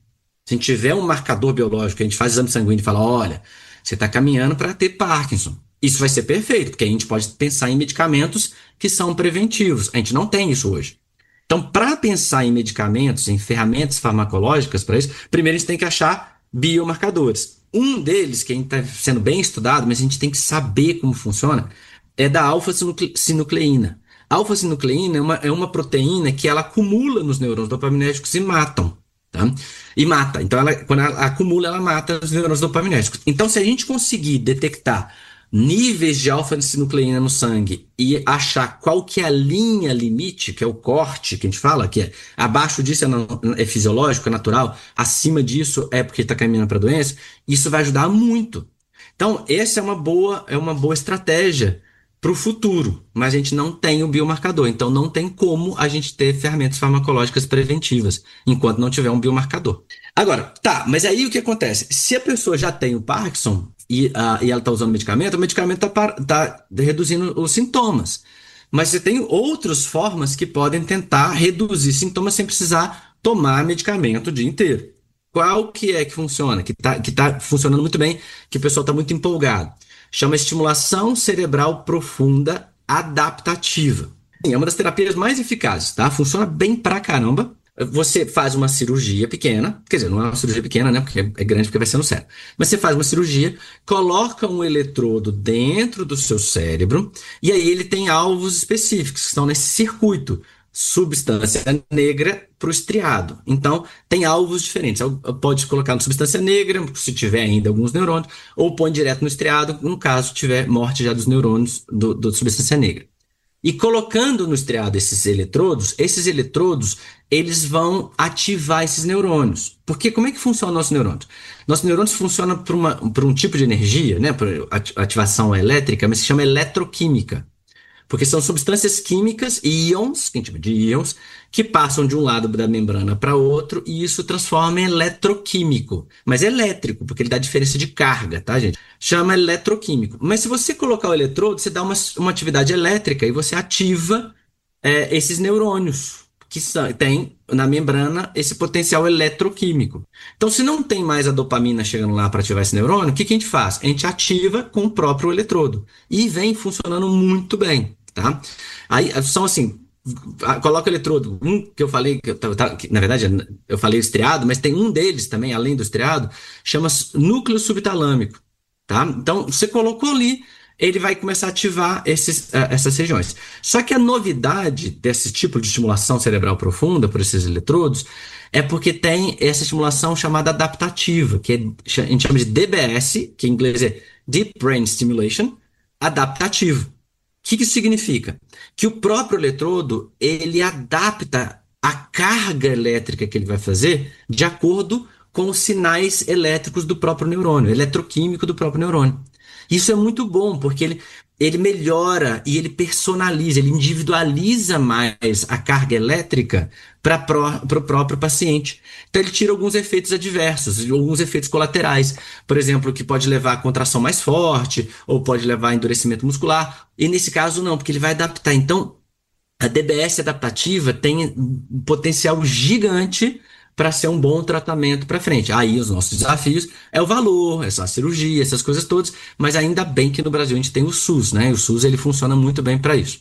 Se a gente tiver um marcador biológico, a gente faz exame sanguíneo e fala, olha, você está caminhando para ter Parkinson. Isso vai ser perfeito, porque a gente pode pensar em medicamentos que são preventivos. A gente não tem isso hoje. Então, para pensar em medicamentos, em ferramentas farmacológicas para isso, primeiro a gente tem que achar biomarcadores. Um deles, que está sendo bem estudado, mas a gente tem que saber como funciona, é da alfa-sinucleína. A alfa-sinucleína é uma, é uma proteína que ela acumula nos neurônios dopaminérgicos e matam. Tá? E mata. Então, ela, quando ela acumula, ela mata os neurônios dopaminérgicos. Então, se a gente conseguir detectar níveis de alfa-sinucleína no sangue e achar qual que é a linha limite, que é o corte que a gente fala, que é abaixo disso é, não, é fisiológico, é natural, acima disso é porque está caminhando para a doença, isso vai ajudar muito. Então, essa é uma boa, é uma boa estratégia para o futuro, mas a gente não tem o biomarcador, então não tem como a gente ter ferramentas farmacológicas preventivas enquanto não tiver um biomarcador. Agora, tá, mas aí o que acontece? Se a pessoa já tem o Parkinson e, uh, e ela está usando medicamento, o medicamento está tá reduzindo os sintomas, mas você tem outras formas que podem tentar reduzir sintomas sem precisar tomar medicamento o dia inteiro. Qual que é que funciona? Que está que tá funcionando muito bem, que o pessoal está muito empolgado. Chama estimulação cerebral profunda adaptativa. É uma das terapias mais eficazes, tá? Funciona bem pra caramba. Você faz uma cirurgia pequena, quer dizer, não é uma cirurgia pequena, né? Porque é grande, porque vai ser no cérebro. Mas você faz uma cirurgia, coloca um eletrodo dentro do seu cérebro, e aí ele tem alvos específicos que estão nesse circuito. Substância negra para o estriado. Então, tem alvos diferentes. Pode colocar no substância negra, se tiver ainda alguns neurônios, ou põe direto no estriado, no caso tiver morte já dos neurônios do, do substância negra. E colocando no estriado esses eletrodos, esses eletrodos, eles vão ativar esses neurônios. Porque como é que funciona o nosso neurônio? Nossos neurônios funcionam por, uma, por um tipo de energia, né, por ativação elétrica, mas se chama eletroquímica. Porque são substâncias químicas, íons, que a gente chama de íons, que passam de um lado da membrana para outro e isso transforma em eletroquímico. Mas é elétrico, porque ele dá diferença de carga, tá, gente? Chama eletroquímico. Mas se você colocar o eletrodo, você dá uma, uma atividade elétrica e você ativa é, esses neurônios que são, tem na membrana esse potencial eletroquímico. Então, se não tem mais a dopamina chegando lá para ativar esse neurônio, o que, que a gente faz? A gente ativa com o próprio eletrodo. E vem funcionando muito bem. Tá? Aí são assim, coloca o eletrodo, um que eu falei, que, eu, que na verdade eu falei estriado, mas tem um deles também, além do estriado, chama núcleo subtalâmico, tá? Então você colocou ali, ele vai começar a ativar esses, essas regiões. Só que a novidade desse tipo de estimulação cerebral profunda por esses eletrodos é porque tem essa estimulação chamada adaptativa, que é, a gente chama de D B S, que em inglês é Deep Brain Stimulation, adaptativo. O que, que isso significa? Que o próprio eletrodo, ele adapta a carga elétrica que ele vai fazer de acordo com os sinais elétricos do próprio neurônio, eletroquímico do próprio neurônio. Isso é muito bom, porque ele, ele melhora e ele personaliza, ele individualiza mais a carga elétrica para o próprio paciente. Então ele tira alguns efeitos adversos, alguns efeitos colaterais. Por exemplo, que pode levar a contração mais forte, ou pode levar a endurecimento muscular. E nesse caso não, porque ele vai adaptar. Então a D B S adaptativa tem um potencial gigante para ser um bom tratamento para frente. Aí os nossos desafios é o valor, essa cirurgia, essas coisas todas, mas ainda bem que no Brasil a gente tem o SUS, né? O SUS ele funciona muito bem para isso.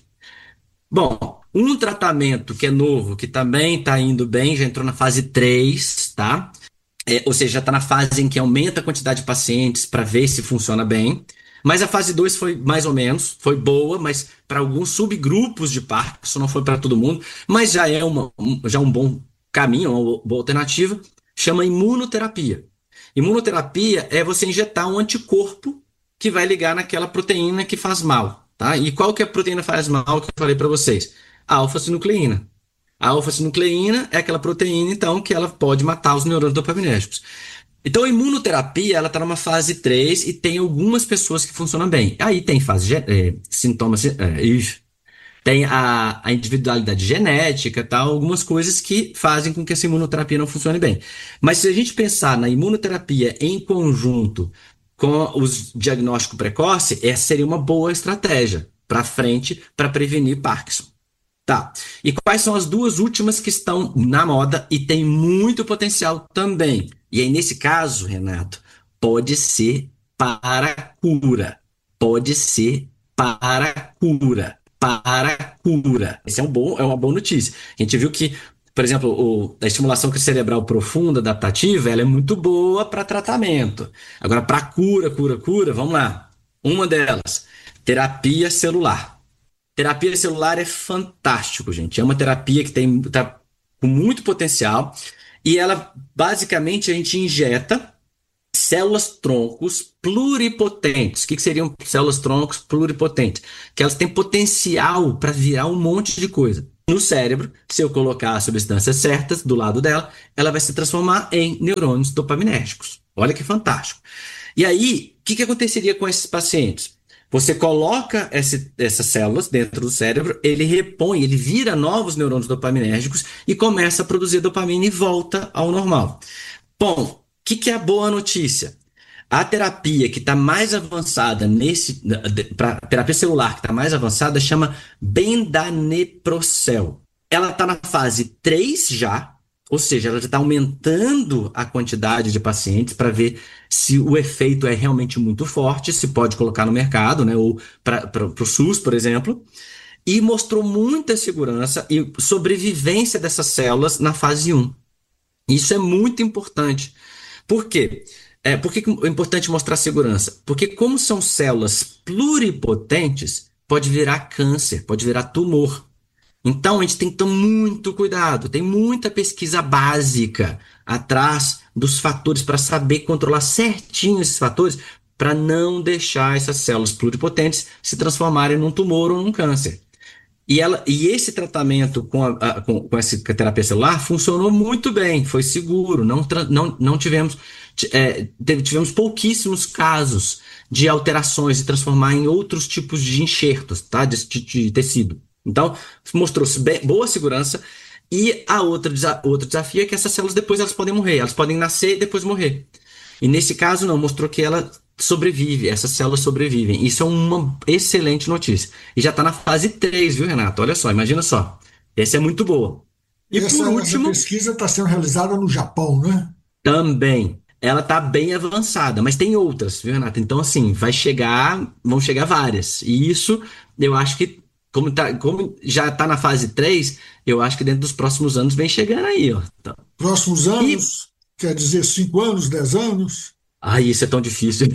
Bom, um tratamento que é novo, que também está indo bem, já entrou na fase três, tá? É, ou seja, já está na fase em que aumenta a quantidade de pacientes para ver se funciona bem. Mas a fase dois foi mais ou menos, foi boa, mas para alguns subgrupos de Parkinson, não foi para todo mundo, mas já é uma, um, já um bom caminho, uma boa alternativa, chama imunoterapia. Imunoterapia é você injetar um anticorpo que vai ligar naquela proteína que faz mal, tá? E qual que é a proteína que faz mal que eu falei para vocês? A alfa-sinucleína. A alfa-sinucleína é aquela proteína, então, que ela pode matar os neurônios dopaminérgicos. Então, a imunoterapia, ela está numa fase três e tem algumas pessoas que funcionam bem. Aí tem fase, é, sintomas, é, tem a, a individualidade genética, tá? Algumas coisas que fazem com que essa imunoterapia não funcione bem. Mas se a gente pensar na imunoterapia em conjunto com os diagnóstico precoce, essa seria uma boa estratégia para frente para prevenir Parkinson. Tá. E quais são as duas últimas que estão na moda e tem muito potencial também? E aí, nesse caso, Renato, pode ser para cura. Pode ser para cura. Para cura. Esse é, um bom, é uma boa notícia. A gente viu que, por exemplo, o, a estimulação cerebral profunda adaptativa, ela é muito boa para tratamento. Agora, para cura, cura, cura, vamos lá. Uma delas, terapia celular. Terapia celular é fantástico, gente. É uma terapia que tem tá com muito potencial e ela, basicamente, a gente injeta células troncos pluripotentes. O que, que seriam células troncos pluripotentes? Que elas têm potencial para virar um monte de coisa. No cérebro, se eu colocar as substâncias certas do lado dela, ela vai se transformar em neurônios dopaminérgicos. Olha que fantástico. E aí, o que, que aconteceria com esses pacientes? Você coloca esse, essas células dentro do cérebro, ele repõe, ele vira novos neurônios dopaminérgicos e começa a produzir dopamina e volta ao normal. Bom, o que, que é a boa notícia? A terapia que está mais avançada nesse, para terapia celular que está mais avançada, chama Bendaneprocel. Ela está na fase três já, ou seja, ela já está aumentando a quantidade de pacientes para ver se o efeito é realmente muito forte, se pode colocar no mercado, né, ou para o SUS, por exemplo, e mostrou muita segurança e sobrevivência dessas células na fase um. Isso é muito importante. Por quê? É, por que é importante mostrar segurança? Porque como são células pluripotentes, pode virar câncer, pode virar tumor. Então, a gente tem que ter muito cuidado. Tem muita pesquisa básica atrás dos fatores para saber controlar certinho esses fatores para não deixar essas células pluripotentes se transformarem num tumor ou num câncer. E, ela, e esse tratamento com, a, a, com, com essa terapia celular funcionou muito bem, foi seguro, não, não, não tivemos, é, tivemos pouquíssimos casos de alterações e transformar em outros tipos de enxertos, tá? de, de, de tecido. Então, mostrou-se boa segurança. E a outra, outro desafio é que essas células depois elas podem morrer. Elas podem nascer e depois morrer. E nesse caso não, mostrou que ela sobrevive, essas células sobrevivem. Isso é uma excelente notícia. E já está na fase três, viu, Renato? Olha só, imagina só. Essa é muito boa. E essa, por último, essa pesquisa está sendo realizada no Japão, né? Também. Ela está bem avançada, mas tem outras, viu, Renato? Então, assim, vai chegar, vão chegar várias. E isso, eu acho que Como, tá, como já está na fase três, eu acho que dentro dos próximos anos vem chegando aí. Ó. Então, próximos anos? E... Quer dizer cinco anos, dez anos? Ah, isso é tão difícil.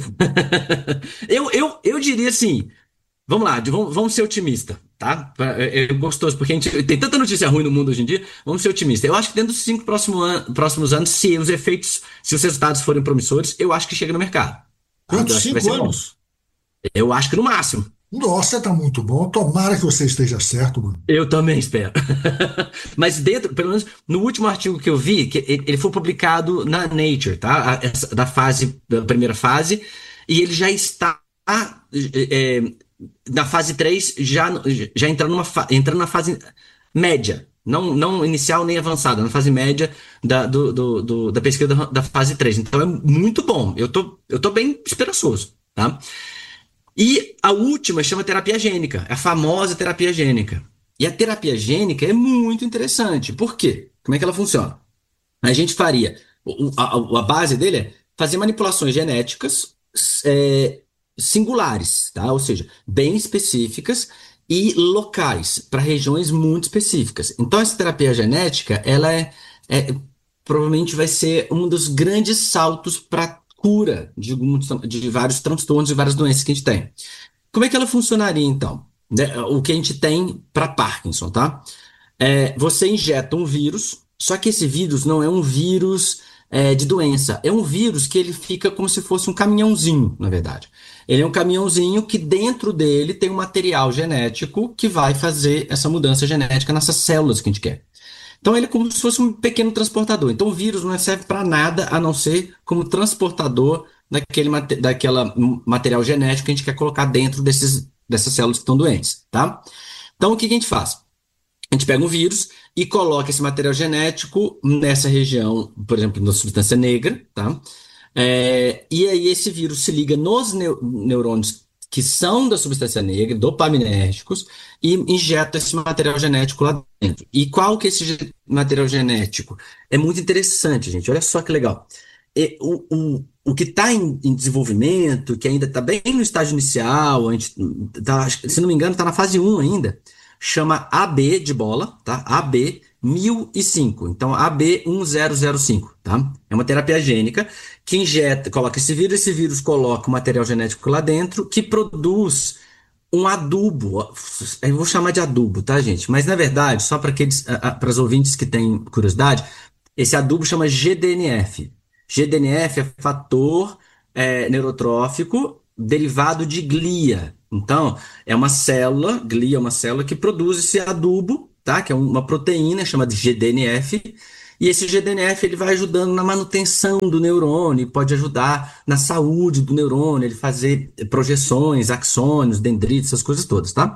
eu, eu, eu diria assim, vamos lá, vamos, vamos ser otimistas, tá? É, é gostoso, porque a gente tem tanta notícia ruim no mundo hoje em dia, vamos ser otimistas. Eu acho que dentro dos cinco próximos, an próximos anos, se os efeitos, se os resultados forem promissores, eu acho que chega no mercado. Quantos? Cinco anos? Bom. Eu acho que no máximo. Nossa, tá muito bom. Tomara que você esteja certo, mano. Eu também espero. Mas dentro, pelo menos no último artigo que eu vi, que ele foi publicado na Nature, tá? Essa, da fase, da primeira fase, e ele já está é, na fase três, já, já entrando, numa, entrando na fase média. Não, não inicial nem avançada, na fase média da, do, do, do, da pesquisa da, da fase três. Então é muito bom. Eu tô, eu tô bem esperançoso, tá? E a última chama terapia gênica, a famosa terapia gênica. E a terapia gênica é muito interessante. Por quê? Como é que ela funciona? A gente faria, a, a base dele é fazer manipulações genéticas é, singulares, tá? Ou seja, bem específicas e locais, para regiões muito específicas. Então, essa terapia genética, ela é, é provavelmente vai ser um dos grandes saltos para cura de, de vários transtornos e várias doenças que a gente tem. Como é que ela funcionaria, então? O que a gente tem para Parkinson, tá? É, você injeta um vírus, só que esse vírus não é um vírus é, de doença. É um vírus que ele fica como se fosse um caminhãozinho, na verdade. Ele é um caminhãozinho que dentro dele tem um material genético que vai fazer essa mudança genética nessas células que a gente quer. Então ele é como se fosse um pequeno transportador. Então o vírus não serve para nada a não ser como transportador daquele daquela material genético que a gente quer colocar dentro desses, dessas células que estão doentes, tá? Então o que a gente faz? A gente pega um vírus e coloca esse material genético nessa região, por exemplo, na substância negra, tá? É, e aí esse vírus se liga nos neu neurônios que são da substância negra, dopaminérgicos, e injeta esse material genético lá dentro. E qual que é esse material genético? É muito interessante, gente. Olha só que legal. E, o, o, o que está em, em desenvolvimento, que ainda está bem no estágio inicial, a gente tá, se não me engano, está na fase um ainda, chama A B de bola, tá? A B mil e cinco. Então, A B um zero zero cinco, tá? É uma terapia gênica que injeta, coloca esse vírus, esse vírus coloca o material genético lá dentro, que produz um adubo. Eu vou chamar de adubo, tá, gente? Mas, na verdade, só para aqueles, para os ouvintes que têm curiosidade, esse adubo chama G D N F. G D N F é fator é, neurotrófico derivado de glia. Então, é uma célula, glia é uma célula que produz esse adubo, tá? Que é uma proteína chamada G D N F. E esse G D N F ele vai ajudando na manutenção do neurônio, pode ajudar na saúde do neurônio, ele fazer projeções, axônios, dendritos, essas coisas todas, tá?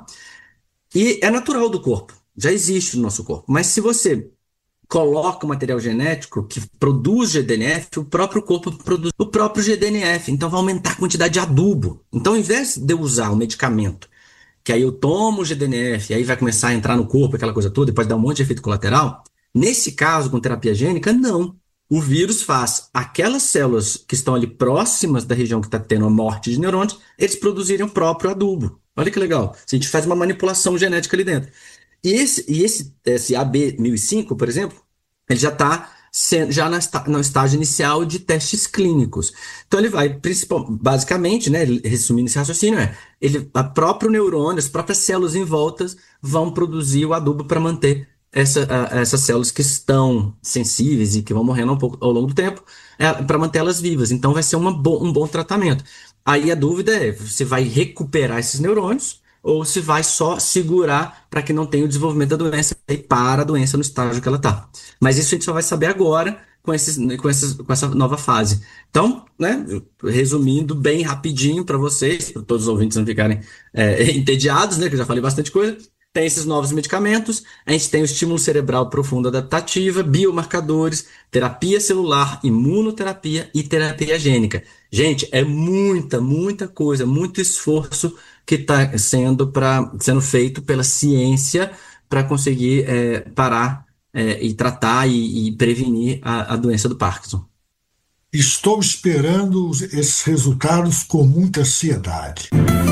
E é natural do corpo, já existe no nosso corpo. Mas se você coloca o material genético que produz G D N F, o próprio corpo produz o próprio G D N F, então vai aumentar a quantidade de adubo. Então, ao invés de eu usar um medicamento, que aí eu tomo o G D N F, e aí vai começar a entrar no corpo, aquela coisa toda, e pode dar um monte de efeito colateral, nesse caso, com terapia gênica, não. O vírus faz aquelas células que estão ali próximas da região que está tendo a morte de neurônios, eles produzirem o próprio adubo. Olha que legal. A gente faz uma manipulação genética ali dentro. E esse, e esse, esse A B mil e cinco, por exemplo, ele já está já na, no estágio inicial de testes clínicos. Então ele vai, principal, basicamente, né, resumindo esse raciocínio, é ele, a próprio neurônio, as próprias células em volta vão produzir o adubo para manter essa, a, essas células que estão sensíveis e que vão morrendo um pouco ao longo do tempo, é, para mantê-las vivas. Então vai ser uma bo, um bom tratamento. Aí a dúvida é, você vai recuperar esses neurônios ou se vai só segurar para que não tenha o desenvolvimento da doença e para a doença no estágio que ela está. Mas isso a gente só vai saber agora com, esses, com, esses, com essa nova fase. Então, né, resumindo bem rapidinho para vocês, para todos os ouvintes não ficarem é, entediados, né, que eu já falei bastante coisa, tem esses novos medicamentos, a gente tem o estímulo cerebral profundo adaptativa, biomarcadores, terapia celular, imunoterapia e terapia gênica. Gente, é muita, muita coisa, muito esforço que está sendo, pra, sendo feito pela ciência para conseguir é, parar é, e tratar e, e prevenir a, a doença do Parkinson. Estou esperando esses resultados com muita ansiedade.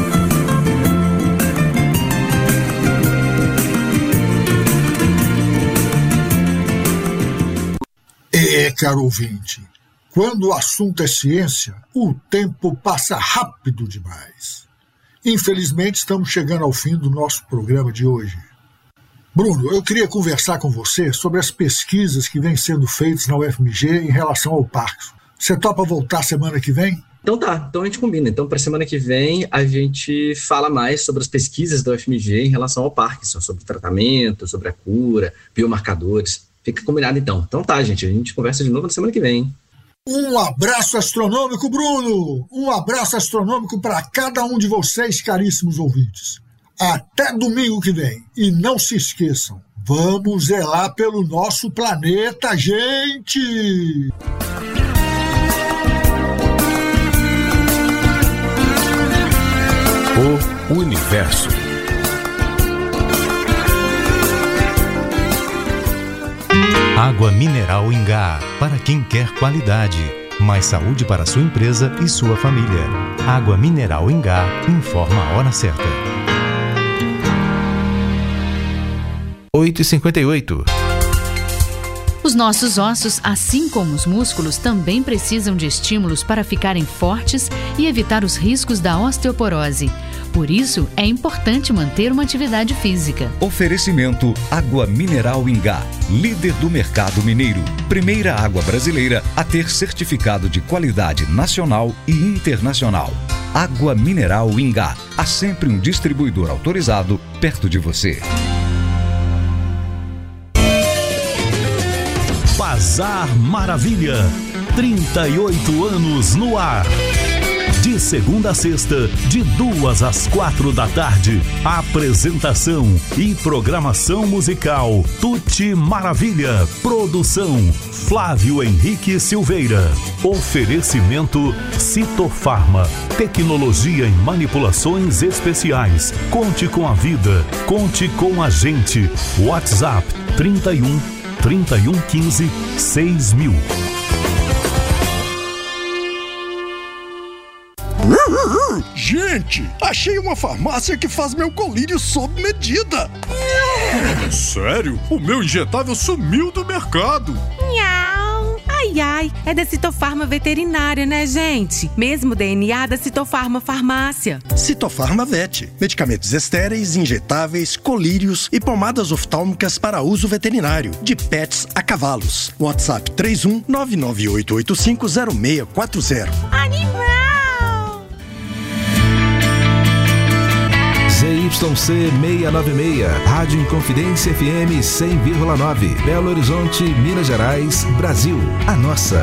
É, caro ouvinte, quando o assunto é ciência, o tempo passa rápido demais. Infelizmente, estamos chegando ao fim do nosso programa de hoje. Bruno, eu queria conversar com você sobre as pesquisas que vêm sendo feitas na U F M G em relação ao Parkinson. Você topa voltar semana que vem? Então tá, então a gente combina. Então, para semana que vem, a gente fala mais sobre as pesquisas da U F M G em relação ao Parkinson, sobre o tratamento, sobre a cura, biomarcadores. Fica combinado então. Então tá, gente, a gente conversa de novo na semana que vem. Um abraço astronômico, Bruno! Um abraço astronômico para cada um de vocês, caríssimos ouvintes. Até domingo que vem. E não se esqueçam, vamos zelar pelo nosso planeta, gente! O universo. Água mineral Ingá, para quem quer qualidade. Mais saúde para sua empresa e sua família. Água mineral Ingá, informa a hora certa. oito e cinquenta e oito. Os nossos ossos, assim como os músculos, também precisam de estímulos para ficarem fortes e evitar os riscos da osteoporose. Por isso, é importante manter uma atividade física. Oferecimento Água Mineral Ingá, líder do mercado mineiro. Primeira água brasileira a ter certificado de qualidade nacional e internacional. Água Mineral Ingá. Há sempre um distribuidor autorizado perto de você. Bazar Maravilha. trinta e oito anos no ar. De segunda a sexta, de duas às quatro da tarde. Apresentação e programação musical Tuti Maravilha. Produção Flávio Henrique Silveira. Oferecimento Citofarma. Tecnologia em manipulações especiais. Conte com a vida. Conte com a gente. WhatsApp trinta e um, trinta e um, quinze, seis mil. Gente, achei uma farmácia que faz meu colírio sob medida. Sério? O meu injetável sumiu do mercado. Miau. Ai, ai, é da Citofarma Veterinária, né, gente? Mesmo D N A da Citofarma Farmácia. Citofarma Vet. Medicamentos estéreis, injetáveis, colírios e pomadas oftálmicas para uso veterinário. De pets a cavalos. WhatsApp três um nove nove oito oito cinco zero seis quatro zero. Animal! Z Y C seiscentos e noventa e seis, Rádio Inconfidência F M cem vírgula nove, Belo Horizonte, Minas Gerais, Brasil. A nossa